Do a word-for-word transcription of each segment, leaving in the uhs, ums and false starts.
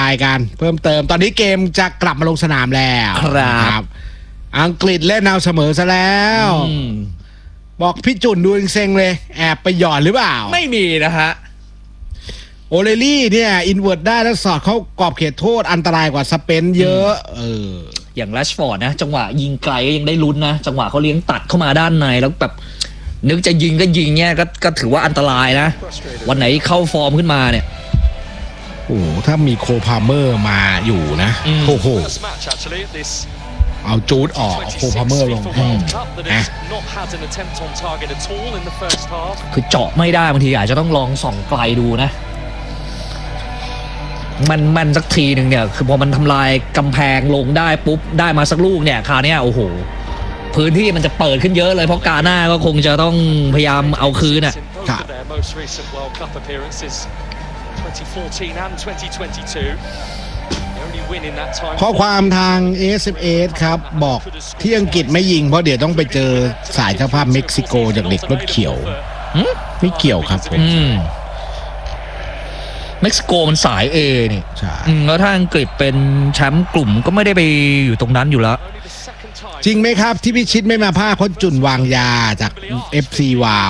ายกันเพิ่มเติมตอนนี้เกมจะกลับมาลงสนามแล้วครับอังกฤษเล่นเอาเสมอซะแล้วบอกพี่จุนดูเซ็งเลยแอบไปหย่อนหรือเปล่าไม่มีนะฮะโอเลลี่เนี่ยอินเวิร์ตได้แล้วสอดเข้ากรอบเขตโทษอันตรายกว่าสเปนเยอะเอออย่างแรชฟอร์ดนะจังหวะยิงไกลก็ยังได้ลุ้นนะจังหวะเขาเลี้ยงตัดเข้ามาด้านในแล้วแบบนึกจะยิงก็ยิงเนี่ยก็ก็ถือว่าอันตรายนะวันไหนเข้าฟอร์มขึ้นมาเนี่ยโอ้ถ้ามีโคพาเมอร์มาอยู่นะโอ้โหเอาจูดออกโคพาเมอร์ลงนะคือเจาะไม่ได้บางทีอาจจะต้องลองส่องไกลดูนะมันมันสักทีหนึ่งเนี่ยคือพอมันทำลายกำแพงลงได้ปุ๊บได้มาสักลูกเนี่ยคราวนี้โอ้โหพื้นที่มันจะเปิดขึ้นเยอะเลยเพราะกาหน้าก็คงจะต้องพยายามเอาคืนน่ะข้อความทาง เอ เอส เอ็ม เอส ครับบอกที่อังกฤษไม่ยิงเพราะเดี๋ยวต้องไปเจอสายเจ้าภาพเม็กซิโกจากเด็กรถเขียวไม่เกี่ยวครับผมเม็กซิโกมันสาย A นี่ใช่แล้วถ้าอังกฤษเป็นแชมป์กลุ่มก็ไม่ได้ไปอยู่ตรงนั้นอยู่แล้วจริงไหมครับที่พิชิตไม่มาพาเพราะจุนวางยาจาก เอฟ ซี วาว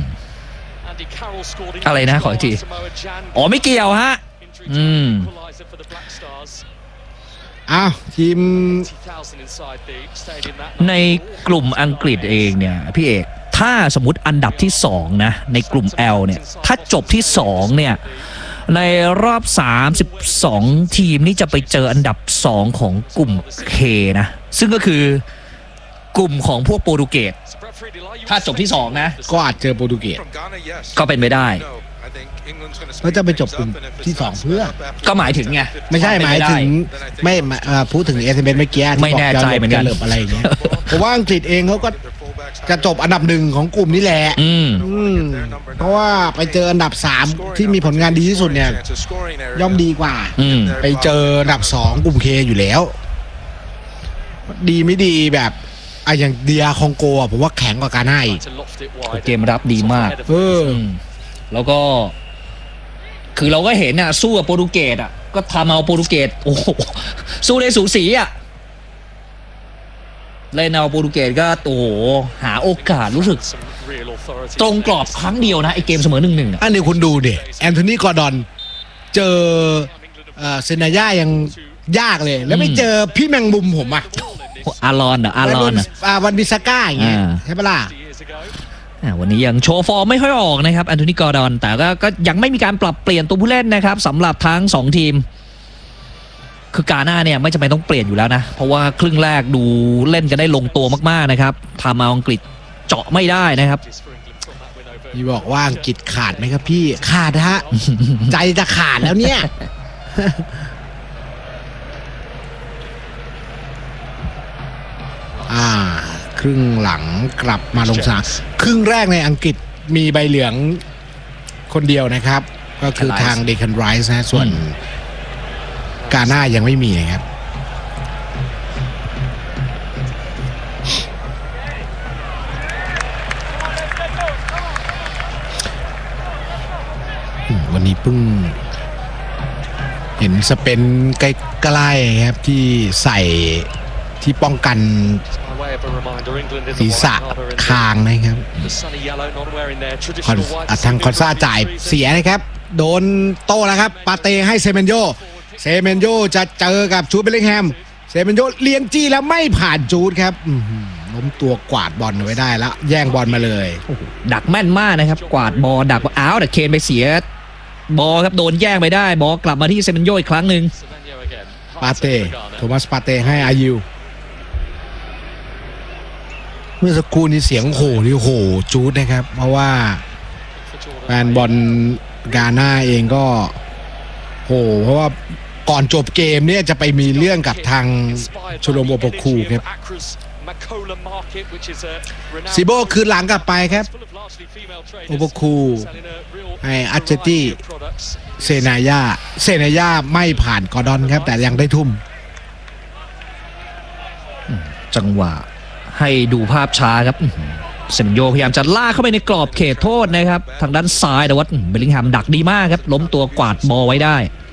อะไรนะขออีกทีอ๋อไม่เกี่ยวฮะอืมอ้าวทีมในกลุ่มอังกฤษเองเนี่ยพี่เอกถ้าสมมุติอันดับที่สองนะในกลุ่ม L เนี่ยถ้าจบที่สองเนี่ยในรอบสามสิบสองทีมนี่จะไปเจออันดับสองของกลุ่ม K นะซึ่งก็คือกลุ่มของพวกโปรตุเกสถ้าจบที่สองนะก็อาจเจอโปรตุเกสก็เป็นไปได้แล้วจะไปจบกลุ่มที่สองเพื่อก็หมายถึงไงไม่ใช่หมายถึงไม่พูดถึง เอ เอส เอ็ม เอส เมื่อกี้ไม่แน่ใจเหมือนกันอะไรอย่างเงี้ยเพราะว่าอังกฤษเองเขาก็จะจบอันดับหนึ่งของกลุ่มนี่แหละเพราะว่าไปเจออันดับสามที่มีผลงานดีที่สุดเนี่ยย่อมดีกว่าไปเจออันดับสองกลุ่มเคอยู่แล้วดีไม่ดีแบบไอ้อย่างเดียคองโกะผมว่าแข็งกว่าการให้เกมรับดีมากเออแล้วก็คือเราก็เห็นอ่ะสู้กับโปรตุเกสอ่ะก็ทำเอาโปรตุเกสโอ้โหสู้ได้สูสีอ่ะเล่นเอาโปรตุเกสก็โอ้โหหาโอกาสรู้สึกตรงกรอบครั้งเดียวนะไอเกมเสมอหนึ่งหนึ่งอันนี้คุณดูดิแอนโทนีกอร์ดอนเจอเซนาย่ายังยากเลยแล้วไม่เจอพี่แมงมุมผมอ่ะอารอนอ่ะอารอนอ่ะวันบิสก้าอย่างเงี้ยใช่ปะล่ะวันนี้ยังโชว์ฟอร์มไม่ค่อยออกนะครับแอนโทนีกอร์ดอนแต่ก็ก็ยังไม่มีการปรับเปลี่ยนตัวผู้เล่นนะครับสำหรับทั้งสองทีมคือกาหน้าเนี่ยไม่จำเป็นต้องเปลี่ยนอยู่แล้วนะเพราะว่าครึ่งแรกดูเล่นกันได้ลงตัวมากๆนะครับทำเอาอังกฤษเจาะไม่ได้นะครับพี่บอกว่าอังกฤษขาดไหมครับพี่ขาดฮะ ใจจะขาดแล้วเนี่ย อ่าครึ่งหลังกลับมาลงสนามครึ่งแรกในอังกฤษมีใบเหลืองคนเดียวนะครับก็คือทางเดคันไรส์นะส่วนกาหน้ายังไม่มีนะครับวันนี้เพิ่งเห็นสเปนใกล้ๆครับที่ใส่ที่ป้องกันศีรษะคางนะครับทางคอนซาจ่ายเสียนะครับโดนโต้แล้วครับปาเต้ให้เซเมนโยเซเมนโยจะเจอกับจูดเบลลิงแฮมเซเมนโยเลี้ยงจี้แล้วไม่ผ่านจูดครับล้มตัวกวาดบอลไว้ได้แล้วแย่งบอลมาเลยดักแม่นมากนะครับกวาดบอลดักอ้าวแต่เคนไปเสียบอลครับโดนแย่งไปได้บอลกลับมาที่เซเมนโยอีกครั้งหนึ่งปาเต้โทมัสปาเต้ให้อายุเมื่อสักครู่นี้เสียงโห่ที่โห่จูดนะครับเพราะว่าแฟนบอลกาหน้าเองก็โห่เพราะว่าก่อนจบเกมเนี่ยจะไปมีเรื่องกับทางชโลมโอโปคูครับซิโบคืนหลังกลับไปครับโอโปคูไออัจเจตี้เซนายาเซนายาไม่ผ่านกอร์ดอนครับแต่ยังได้ทุ่มจังหวะให้ดูภาพช้าครับเซมโยพยายามจะลากเข้าไปในกรอบเขตโทษนะครับทางด้านซ้ายแต่ว่าเบลลิงแฮมดักดีมากครับล้มตัวกวาดบอลไว้ได้